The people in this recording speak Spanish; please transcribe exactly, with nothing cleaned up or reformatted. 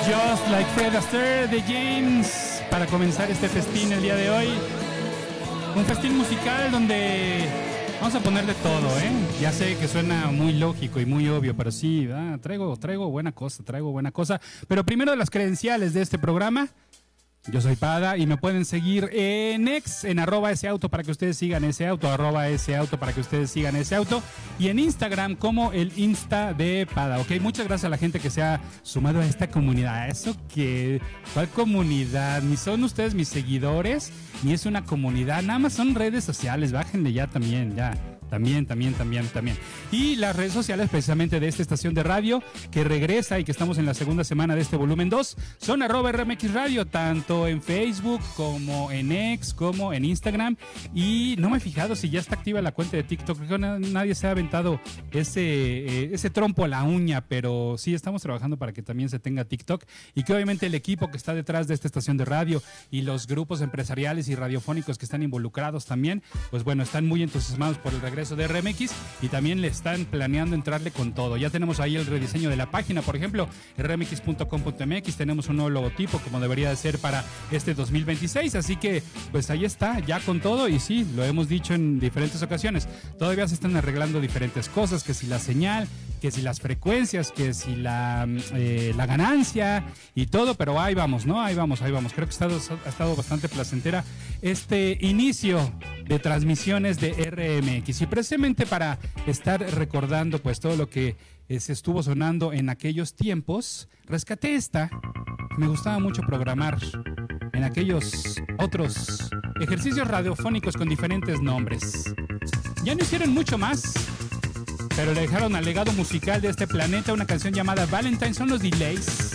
Just Like Fred Astaire de James para comenzar este festín el día de hoy. Un festín musical donde vamos a poner de todo, ¿eh? Ya sé que suena muy lógico y muy obvio, pero sí, ah, traigo, traigo buena cosa, traigo buena cosa. Pero primero las credenciales de este programa. Yo soy Pada y me pueden seguir en X, en arroba ese auto para que ustedes sigan ese auto, arroba ese auto para que ustedes sigan ese auto, y en Instagram como el Insta de Pada, ¿ok? Muchas gracias a la gente que se ha sumado a esta comunidad. ¿Eso qué? ¿Cuál comunidad? Ni son ustedes mis seguidores, ni es una comunidad, nada más son redes sociales, bájenle ya también, ya. También, también, también, también. Y las redes sociales precisamente de esta estación de radio que regresa y que estamos en la segunda semana de este volumen dos son arroba R M X Radio, tanto en Facebook como en X, como en Instagram. Y no me he fijado si ya está activa la cuenta de TikTok. Creo que nadie se ha aventado ese, eh, ese trompo a la uña, pero sí estamos trabajando para que también se tenga TikTok y que obviamente el equipo que está detrás de esta estación de radio y los grupos empresariales y radiofónicos que están involucrados también, pues bueno, están muy entusiasmados por el regreso de R M X y también le están planeando entrarle con todo. Ya tenemos ahí el rediseño de la página, por ejemplo, r m x punto com punto m x, tenemos un nuevo logotipo como debería de ser para este dos mil veintiséis, así que pues ahí está, ya con todo. Y sí, lo hemos dicho en diferentes ocasiones, todavía se están arreglando diferentes cosas, que si la señal, que si las frecuencias, que si la, eh, la ganancia y todo, pero ahí vamos, ¿no? Ahí vamos, ahí vamos. Creo que ha estado, ha estado bastante placentera este inicio de transmisiones de R M X y precisamente para estar recordando pues todo lo que eh, se estuvo sonando en aquellos tiempos, rescaté esta. Me gustaba mucho programar en aquellos otros ejercicios radiofónicos con diferentes nombres. Ya no hicieron mucho más, pero le dejaron al legado musical de este planeta una canción llamada Valentine. Son los Delays.